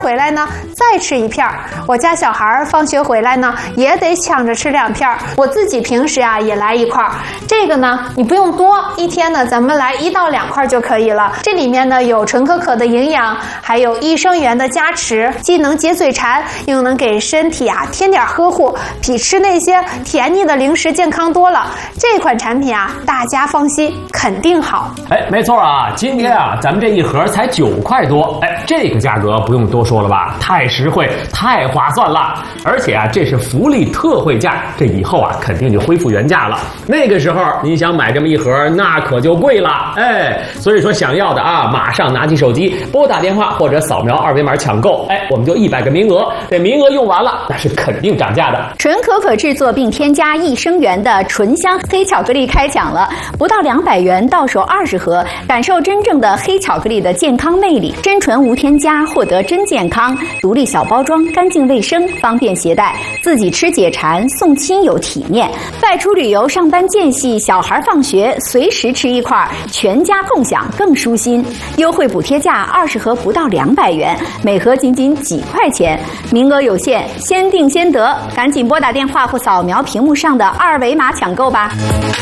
回来呢再吃1片。我家小孩放学回来呢也得抢着吃2片，我自己平时啊也来1块。这个呢你不用多，一天呢咱们来1到2块就可以了。这里面呢有纯可可的营养，还有益生元的加持，既能解嘴馋，又能给身体啊添点呵护，比吃那些甜腻的零食健康多了。这款产品啊大家放心，肯定好。 没错啊，今天啊咱们这一盒才9块多，这个价格不用多说了吧，太实惠太划算了。而且啊这是福利特惠价，这以后啊肯定就恢复原价了，那个时候你想买这么一盒那可就贵了。所以说想要的啊马上拿起手机拨打电话或者扫描2维码抢购，我们就100个名额，这名额用完了那是肯定涨价的。 纯可可制作并添加益生元的醇香黑巧克力开抢了，不到200元到手20盒，感受真正的黑巧克力的健康魅力，真纯无添加，获得真健康，独立小包装，干净卫生，方便携带，自己吃解馋，送亲友体面，外出旅游上班间隙，小孩放学随时吃1块，全家共享更舒心。优惠补贴价20盒不到200元，每盒仅几块钱，名额有限，先定先得，赶紧拨打电话或扫描屏幕上的2维码抢购吧。